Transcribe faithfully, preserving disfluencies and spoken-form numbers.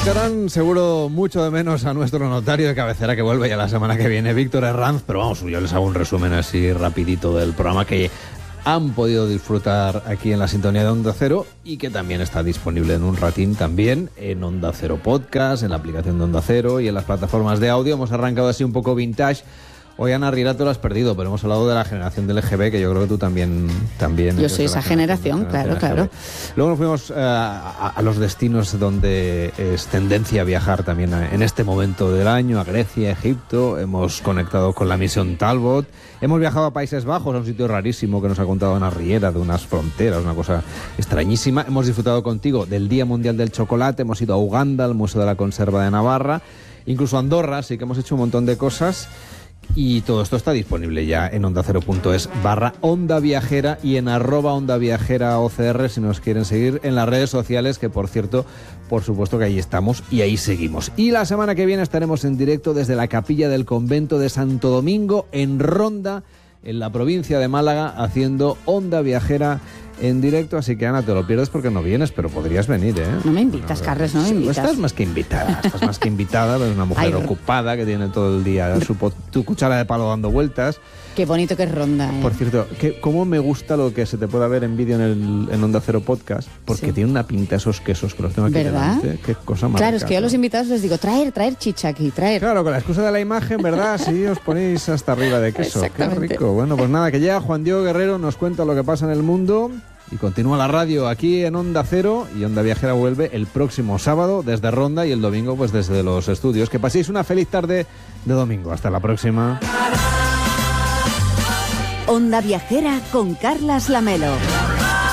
Echarán seguro mucho de menos a nuestro notario de cabecera que vuelve ya la semana que viene, Víctor Herranz, pero vamos, yo les hago un resumen así rapidito del programa que han podido disfrutar aquí en la sintonía de Onda Cero y que también está disponible en un ratín también en Onda Cero Podcast, en la aplicación de Onda Cero y en las plataformas de audio. Hemos arrancado así un poco vintage. Hoy, Ana Riera, te lo has perdido, pero hemos hablado de la generación del L G B, que yo creo que tú también... también yo soy esa generación, generación claro, claro. Luego nos fuimos uh, a, a los destinos donde es tendencia a viajar también a, en este momento del año, a Grecia, Egipto. Hemos conectado con la misión Talbot. Hemos viajado a Países Bajos, a un sitio rarísimo que nos ha contado Ana Riera, de unas fronteras, una cosa extrañísima. Hemos disfrutado contigo del Día Mundial del Chocolate. Hemos ido a Uganda, al Museo de la Conserva de Navarra, incluso a Andorra, así que hemos hecho un montón de cosas. Y todo esto está disponible ya en ondacero.es barra Onda Viajera y en arroba Onda Viajera O C R si nos quieren seguir en las redes sociales, que por cierto, por supuesto que ahí estamos y ahí seguimos. Y la semana que viene estaremos en directo desde la capilla del convento de Santo Domingo en Ronda, en la provincia de Málaga, haciendo Onda Viajera en directo, así que Ana, te lo pierdes porque no vienes, pero podrías venir, ¿eh? No me invitas, no, Carles, no me invitas. Estás más que invitada, estás más que invitada, eres una mujer Ay, ocupada que tiene todo el día su, tu cuchara de palo dando vueltas. Qué bonito que es Ronda, ¿eh? Por cierto, que, cómo me gusta lo que se te pueda ver en vídeo en el en Onda Cero Podcast, porque sí. Tiene una pinta esos quesos que los tengo aquí ¿verdad? Delante. Qué cosa más Claro, rica, es que yo a los invitados les digo, traer, traer chicha aquí, traer. Claro, con la excusa de la imagen, ¿verdad? Sí, os ponéis hasta arriba de queso. Qué rico. Bueno, pues nada, que llega Juan Diego Guerrero, nos cuenta lo que pasa en el mundo. Y continúa la radio aquí en Onda Cero y Onda Viajera vuelve el próximo sábado desde Ronda y el domingo pues desde los estudios. Que paséis una feliz tarde de domingo. Hasta la próxima. Onda Viajera con Carlas Lamelo.